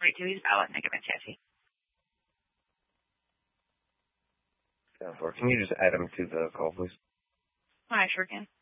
642, he's valid, negative chassis. Can you just add him to the call, please? I sure can.